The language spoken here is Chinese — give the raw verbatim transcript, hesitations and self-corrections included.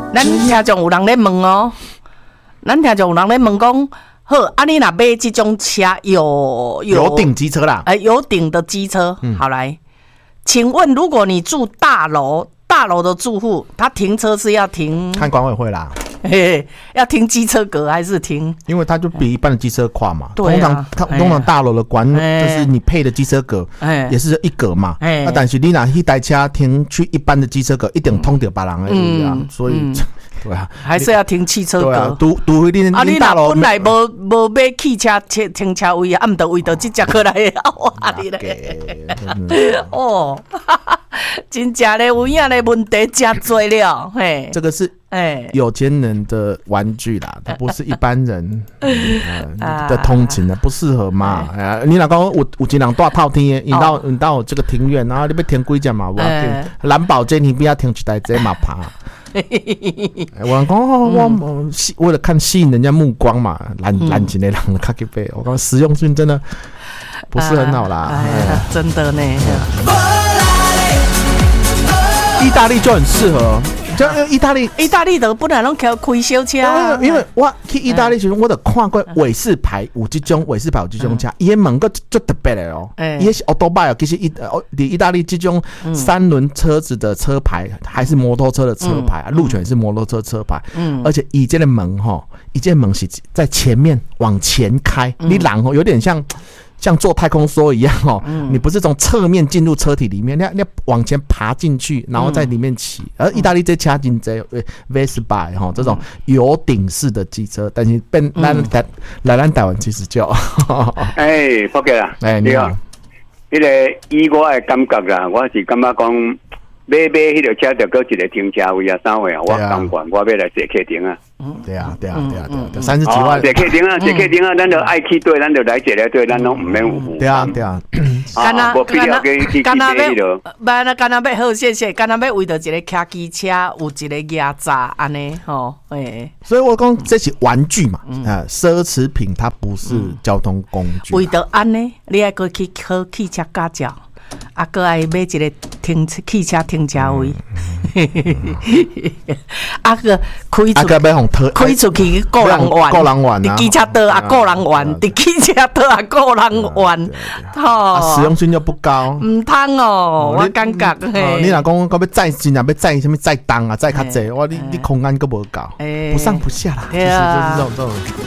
咱听众有人咧问哦，咱听众有人咧问讲，好，啊你若买这种车有有有顶机车啦， 哎、呃，有顶的机车，嗯、好来，请问如果你住大楼，大楼的住户，他停车是要停看管委会啦。 嘿嘿，要停机车格还是停？ 因为它就比一般的机车快嘛。 对啊， 通常通常大楼的管就是你配的机车格也是一格嘛。那但是你拿一台车停去一般的机车格，一定通到别人的一样，所以对啊， 还是要停汽车格。 对啊，除除非你啊，你大楼本来无无买汽车停停车位啊，啊，唔得为到这只过来哇你嘞！哦，真正嘞有影嘞问题真多了，嘿， 这个是。哎，有钱人的玩具啦，它不是一般人、呃、的通勤的，不适合嘛。哎呀，你若讲有有一人住透天的，你到你到这个庭院，然后你要停几只嘛？我蓝宝坚尼不要停一台这嘛爬。我讲哦，我为了看吸引人家目光嘛，懒懒钱的人卡去背。我讲实用性真的不是很好啦， 哎、真的呢。 意大利就很适合。就意大利， 意大利的本来拢开开小车、啊， 因为我去意大利时，我就看过伟士牌有这种伟士牌有这种车，伊个门个最特别的哦，伊是 autobike， 其实意哦，意大利这种三轮车子的车牌还是摩托车的车牌，嗯、路权是摩托车车牌，嗯，而且伊这个门哈，伊这个门是在前面往前开，嗯、你然后有点像。像坐太空梭一样哦，嗯、你不是从侧面进入车体里面，你要你要往前爬进去，然后在里面骑。嗯、而意大利这车真多 Vespa 哈这种有顶式的机车，但是变咱台来咱台湾其实就， 哎，福哥啦， 哎你好， 那个以我的感觉啦，我是感觉讲买买迄条车就搁一个停车位啊，三位啊，我当管我要来坐客厅啊。 嗯，对啊，对啊，对啊，对啊，三十几万， 坐客厅啊，坐客厅啊，咱就爱去对，咱就来坐来对，咱拢唔免有负担。 对啊，对啊， 干那干那干那要，办那干那要好，谢谢，干那要为着一个骑机车，有一个压榨安尼吼，哎， 所以我讲这是玩具嘛，啊，奢侈品它不是交通工具。 为着安尼，你还可以去考汽车驾照。啊，搁爱买一个停汽车停车位，啊个开出开出去个人玩， 个人玩啊， 机车道啊个人玩，伫汽车道啊个人玩， 吼，实用性就不高， 唔通哦，我感觉嘿， 你若讲要载真啊，要载什么载重啊，载较济，哇，你你空间搁无够，不上不下啦，就是就是这种这种。